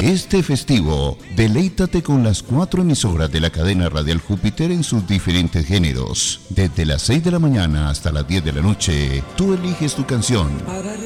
este festivo, deleítate con las 4 emisoras de la cadena Radial Júpiter en sus diferentes géneros. Desde las 6 de la mañana hasta las 10 de la noche, tú eliges tu canción.